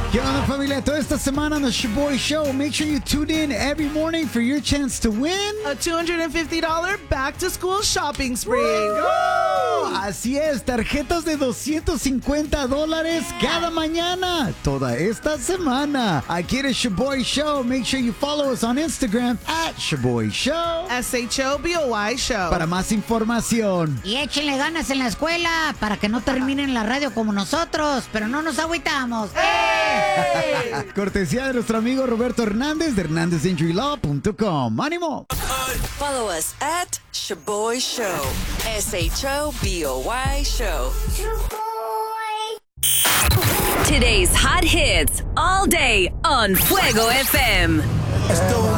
¿Qué onda, familia? Toda esta semana on the Shaboy Show. Make sure you tune in every morning for your chance to win a $250 back-to-school shopping spree. ¡Woo! Así es, tarjetas de $250 cada mañana, toda esta semana. Aquí en el Shaboy Show. Make sure you follow us on Instagram at Shaboy Show. SHOBOY Show. Para más información. Y échenle ganas en la escuela para que no terminen la radio como nosotros, pero no nos agüitamos. Cortesía de nuestro amigo Roberto Hernández de HernandezInjuryLaw.com. ¡Ánimo! Follow us at Shaboy Show. SHOBOY Show. Today's hot hits all day on Fuego FM.